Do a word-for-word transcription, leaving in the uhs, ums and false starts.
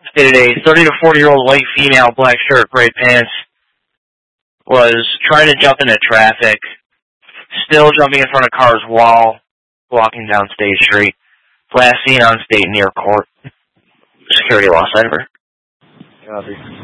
stated a thirty to forty-year-old white female, black shirt, gray pants, was trying to jump into traffic, still jumping in front of cars while walking down State Street. Last seen on State near Court. Security lost, Edward. Copy.